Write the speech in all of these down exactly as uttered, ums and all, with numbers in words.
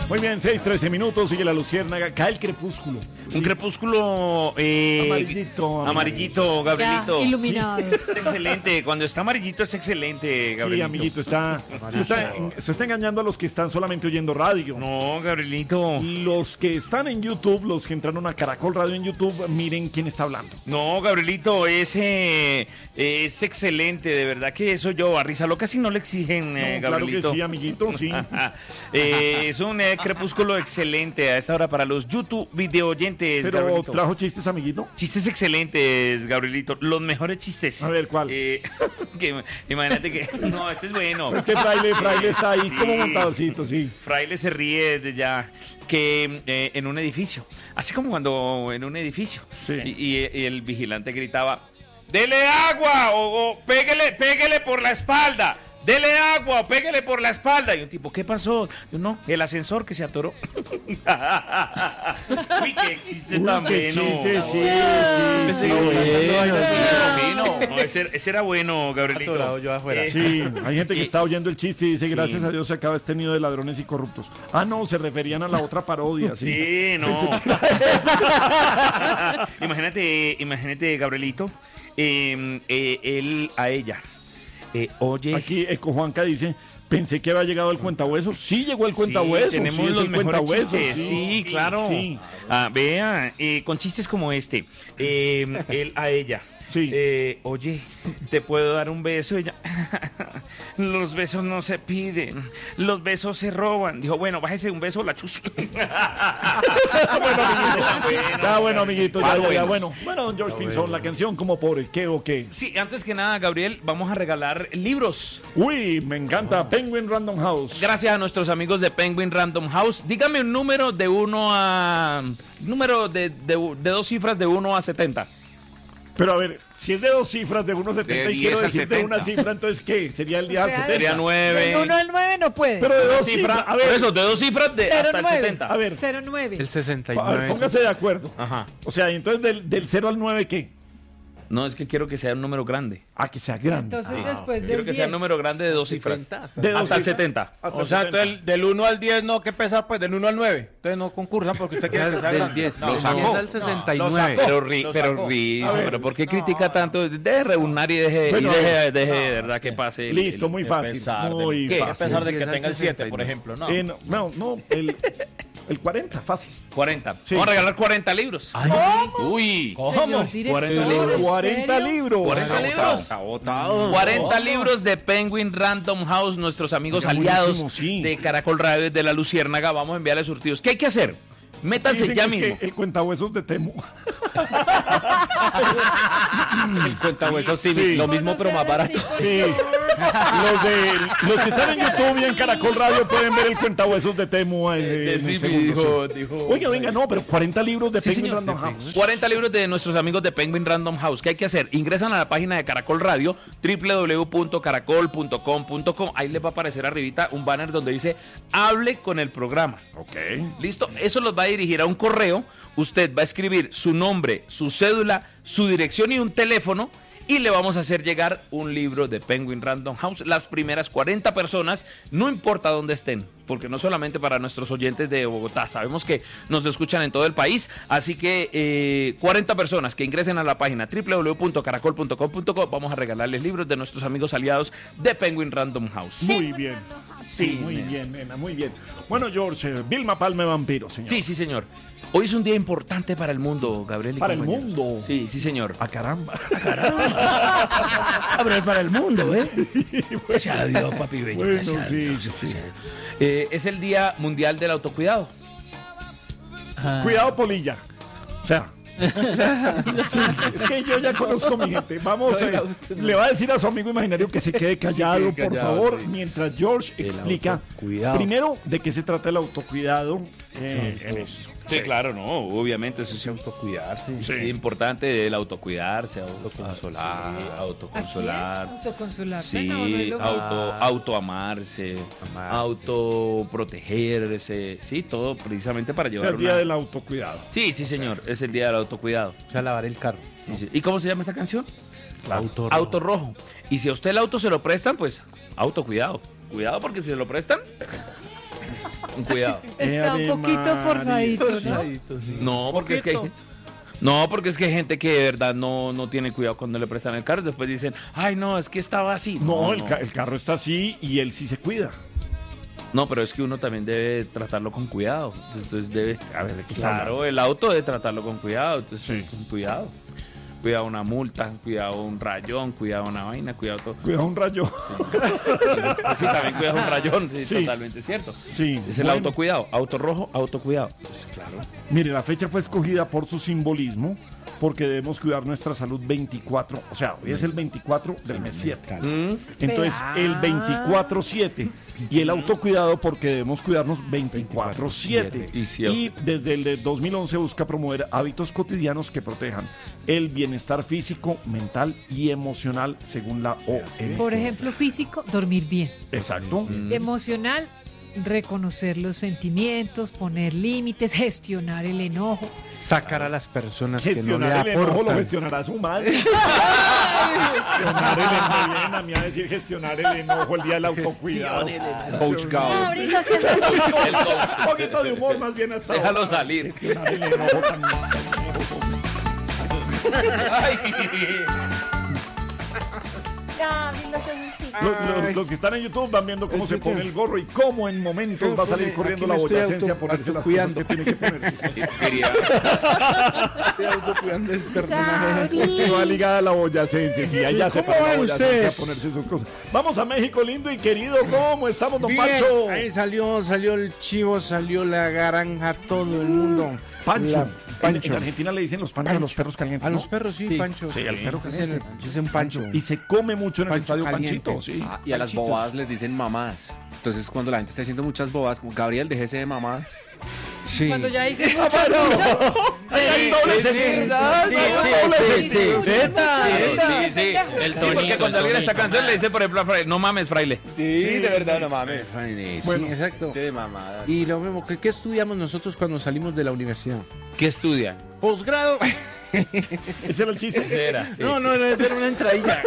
Muy bien, seis, trece minutos, sigue la luciérnaga, cae el crepúsculo. Un sí. crepúsculo eh, amarillito, amarillito, Gabrielito. Ya, iluminado. Eh, es excelente, cuando está amarillito es excelente, Gabrielito. Sí, amiguito, está, se está, se está engañando a los que están solamente oyendo radio. No, Gabrielito. Los que están en YouTube, los que entraron a Caracol Radio en YouTube, miren quién está hablando. No, Gabrielito, ese es excelente, de verdad que eso yo a Risa Loca si no le exigen, no, eh, claro Gabrielito. que sí, amiguito, sí. eh, es un eh, crepúsculo excelente a esta hora para los YouTube video oyentes. Pero Gabrielito. trajo chistes, amiguito. Chistes excelentes, Gabrielito. Los mejores chistes. A ver, ¿cuál? Eh, que, imagínate que. No, este es bueno. Este fraile, fraile está ahí Sí. como montadocito, sí. Fraile se ríe de ya que eh, en un edificio. Así como cuando en un edificio. Sí. Y, y- y el vigilante gritaba: ¡dele agua! O, o péguele, péguele por la espalda. Dele agua, o péguele por la espalda. Y un tipo, ¿qué pasó? Yo, no, el ascensor que se atoró. Uy, qué chiste Uy, tan qué bueno. chiste, sí, sí, sí. Bueno, no, ese, ese era bueno, Gabrielito. Atorado yo afuera. Eh, Sí, hay gente que Y- está oyendo el chiste y dice, Sí. gracias a Dios se acaba este nido de ladrones y corruptos. Ah, no, se referían a la otra parodia, sí. Sí, no. imagínate, imagínate, Gabrielito, eh, eh, él a ella. Eh, oye, Aquí Eco Juanca dice, pensé que había llegado el cuentahueso. Sí llegó el sí, cuentahueso, tenemos sí, es los el mejores cuentahueso. chistes, sí, claro. Sí. Ah, vea, eh, con chistes como este, eh, él a ella. Sí. Eh, oye, ¿te puedo dar un beso? Ella, los besos no se piden, los besos se roban. Dijo, bueno, bájese un beso, la chus. Bueno, amiguito. Ya, bueno, amiguito, ya, Ah, ya, ya, bueno. bueno. Bueno, don George Pinzón, la canción como por qué o qué. Sí, antes que nada, Gabriel, vamos a regalar libros. Uy, me encanta Penguin Random House. Gracias a nuestros amigos de Penguin Random House. Dígame un número de uno a... Número de, de, de dos cifras de uno a setenta. Pero a ver, si es de dos cifras de uno a setenta De y quiero diez a decir de setenta. una cifra, entonces ¿qué? Sería el día O sea, setenta. Sería nueve. Del uno al nueve no puede. Pero de Dos dos cifras. cifras, a Por ver. eso, de dos cifras de Cero hasta el nueve. setenta. A ver. cero nueve. El sesenta y A ver, nueve. póngase de acuerdo. Ajá. O sea, entonces del, del cero al nueve, ¿qué? No, es que quiero que sea un número grande. Ah, que sea grande. Entonces después Quiero del que sea un diez. número grande de dos cifras. De dos Hasta el cifras. setenta. Hasta O el sea, setenta. entonces del uno al diez no, ¿qué pesar? Pues del uno al nueve. Entonces no concursan porque usted quiere que sea Del grande. diez. No, Lo no, sacó. no, al sesenta y lo nueve. sacó, Pero, ri, lo pero sacó. risa, A ver. pero ¿por qué critica tanto? Deje de rebunar y deje, Bueno, y deje, a ver. deje de verdad que pase. el- Listo, el- muy A fácil. pesar Muy de, ¿qué? A fácil. pesar de que Empieza tenga el el siete, sesenta y por nueve. ejemplo. No. Eh, no, no, no, el, el cuarenta, fácil. cuarenta. Sí. Vamos a regalar cuarenta libros. Uy. ¿Cómo? Señor director, ¿en cuarenta serio? libros. cuarenta libros. Agotado. cuarenta libros de Penguin Random House, nuestros amigos Oiga, aliados buenísimo, sí. de Caracol Radio y de la Luciérnaga. Vamos a enviarles surtidos. ¿Qué hay que hacer? Métanse Dicen ya que es mismo. que el cuentahuesos de Temo. El cuentahuesos sí, Sí. lo mismo pero más barato. Sí. Los, de, los que están en YouTube y en Caracol Radio pueden ver el cuentahuesos de Temo. En, Eh, en sí, el segundo, dijo- sí. dijo- Oiga, venga, no, pero cuarenta libros de Sí, Penguin señor. Random House. cuarenta libros de nuestros amigos de Penguin Random House. ¿Qué hay que hacer? Ingresan a la página de Caracol Radio, doble u doble u doble u punto caracol punto com punto co. Ahí les va a aparecer arribita un banner donde dice hable con el programa. Ok. ¿Listo? Eso los va a dirigir a un correo. Usted va a escribir su nombre, su cédula, su dirección y un teléfono. Y le vamos a hacer llegar un libro de Penguin Random House. Las primeras cuarenta personas, no importa dónde estén, porque no solamente para nuestros oyentes de Bogotá, sabemos que nos escuchan en todo el país. Así que eh, cuarenta personas que ingresen a la página doble u doble u doble u punto caracol punto com punto co, vamos a regalarles libros de nuestros amigos aliados de Penguin Random House. Muy bien. Sí, Sí, muy nena. bien, nena, muy bien. Bueno, George, eh, Vilma Palme Vampiro, señor. Sí, sí, señor. Hoy es un día importante para el mundo, Gabriel. y Para el compañeros. mundo. Sí, sí, señor. Ah, caramba. Abre para el mundo, ¿eh? Gracias a Dios, papi bello. Bueno, gracias a sí, Dios, sí, sí. gracias a Dios. Eh, es el Día Mundial del Autocuidado. Cuidado, polilla. O sea. Sí, es que yo ya conozco a mi gente. Vamos, eh, le va a decir a su amigo imaginario que se quede callado, Se quede por callado, favor, sí. mientras George El explica autocuidado. primero de qué se trata el autocuidado eh, en eso. Sí, claro, no, obviamente eso es autocuidarse. Sí. Es importante el autocuidarse, autoconsolar, ¿A quién? autoconsolar. Autoconsolarse. Sí, No, no es lo auto, mismo. autoamarse, Amarse. autoprotegerse, sí, todo precisamente para O sea, llevar el día una... del autocuidado. Sí, sí, señor, es el Día del Autocuidado. O sea, lavar el carro. Sí, sí. ¿Y cómo se llama esta canción? Auto. Auto rojo. Y si a usted el auto se lo prestan, pues autocuidado. Cuidado porque si se lo prestan, Con cuidado. Está un poquito forzadito, ¿no? No, porque es que hay, no, porque es que hay gente que de verdad no, no tiene cuidado cuando le prestan el carro. Después dicen, ay, no, es que estaba así. No, el, ca- el carro está así y él sí se cuida. No, pero es que uno también debe tratarlo con cuidado. Entonces debe, A ver, ¿de qué está claro, hablando? el auto debe tratarlo con cuidado. Entonces, Sí. con cuidado. Cuidado una multa, cuidado un rayón, cuidado una vaina, cuidado todo. Cuidado un rayo. Sí, también cuidado un rayón, sí, Sí. totalmente cierto. Sí. Es el Bueno, autocuidado, auto rojo, autocuidado. Pues, claro. Mire, la fecha fue escogida por su simbolismo, porque debemos cuidar nuestra salud veinticuatro, o sea, hoy es el veinticuatro del mes siete. Mm, Entonces, el veinticuatro siete. Y el autocuidado porque debemos cuidarnos veinticuatro siete. Y sí, Y desde el de dos mil once busca promover hábitos cotidianos que protejan el bienestar físico, mental y emocional, según la O M S. Por ejemplo, físico, dormir bien. Exacto. Mm. Emocional, reconocer los sentimientos, poner límites, gestionar el enojo. Sacar a las personas que no le Gestionar el enojo lo aportan. gestionará su madre. Gestionar el enojo. Vienen a mí a decir gestionar el enojo el día del autocuidado. Coach No, Gao. ahorita sí es El Un coach. poquito de humor más bien hasta Déjalo ahora. salir. Gestionar el enojo tan... Ay. Ya, vi los ojos. Los, los- los que están en YouTube van viendo cómo se pone el gorro y cómo en momentos va a salir corriendo la Aquí me estoy boyacense a auto- ponerse las cosas autocuidando. que tiene que ponerse. Quería. Estoy autocuidando el personaje. Va ligada a la boyacense, sí, allá se ¿Cómo para la van boyacense a ustedes? ponerse sus cosas. Vamos a México lindo y querido, ¿cómo estamos, don Bien, Pancho? ahí salió, salió el chivo, salió la garanja, todo el mundo. Pancho. La- En, Pancho. en Argentina le dicen los panchos a los perros calientes. A ¿no? los perros, sí, Pancho. Sí, al perro Es el- caliente. es un Pancho. Y se come mucho en el Pancho estadio caliente. Panchito, sí. Ah, y a las Panchitos. bobadas les dicen mamadas. Entonces, cuando la gente está diciendo muchas bobadas, como Gabriel, déjese de mamadas. Sí. Cuando ya dice muchas, muchas. Hay doble sentido. Sí, Hay doble sí, sí, sentido. sí. Zeta. Sí, sí, sí. El Sí, porque cuando alguien esta canción le dice, por ejemplo, a Fraile, no mames, Fraile. Sí, de verdad, no mames. Sí, Bueno. exacto. Sí, de mamadas. Y lo mismo, ¿qué, qué estudiamos nosotros cuando salimos de la universidad? ¿Qué estudian? Posgrado. Ese era el chiste. Era. sí. No, no, no, esa era una entradilla.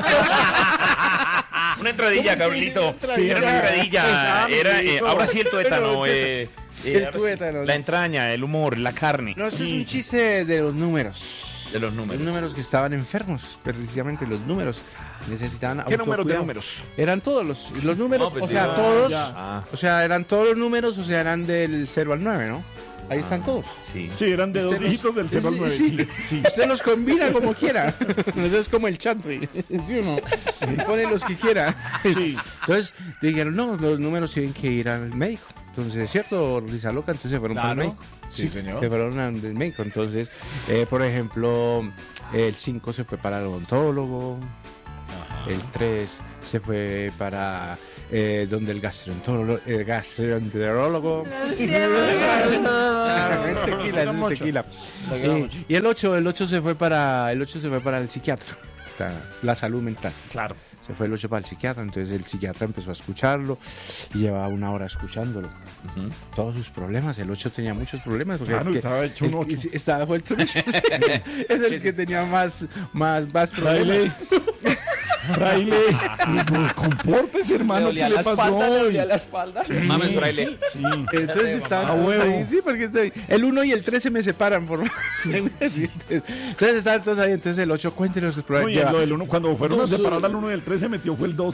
Una entradilla, Gabrielito. Sí, Era una ya. entradilla. Ah, Era, eh, amigo. ahora sí el tuétano. eh, eh, El ahora sí. tuétano. La entraña, el humor, la carne. No, eso es Sí, un sí. chiste de los números. De los Los números. números que estaban enfermos, precisamente los números. Necesitaban ¿Qué números de autocuidado. números? Eran todos los, los números, No, pues o sea, ya, todos, ya. Ah, o sea, eran todos los números, o sea, eran del cero al nueve, ¿no? Ahí están todos. sí. Sí, eran de dos Usted los- dígitos del cero al nueve. sí, Sí, sí. Usted los combina como quiera. Eso es como el chance. ¿Sí o no? Y pone los que quiera. Sí. Entonces dijeron, no, los números tienen que ir al médico. Entonces, ¿es cierto, Risa Loca? Entonces se fueron para el Claro. médico. Sí, señor. Se fueron al médico. Entonces, eh, por ejemplo, el cinco se fue para el odontólogo. El tres se fue para eh, donde el gastroenterólogo. El gastroenterólogo. tequila, ese es tequila. Y, y el ocho, el ocho se fue para el ocho se fue para el psiquiatra. O sea, la salud mental. Claro. Se fue el ocho para el psiquiatra, entonces el psiquiatra empezó a escucharlo y llevaba una hora escuchándolo. Ujú. Todos sus problemas, el ocho tenía muchos problemas. Porque Claro, el que- estaba hecho un el- ocho. sí, Estaba vuelto un ocho. Es el que tenía más, más, más Fraile. problemas. Fraile. Pues, compórtese, hermano. ¿Qué le pasó hoy? la espalda. Mames, Fraile. Sí. Entonces estaban A todos huevo. ahí, sí, porque estoy- el uno y el tres se me separan por entonces, entonces estaban todos ahí, entonces el ocho cuéntenos sus No, problemas. y el, Lleva- el uno, cuando fueron a dos, separar eh, al uno y el tres se metió fue el dos.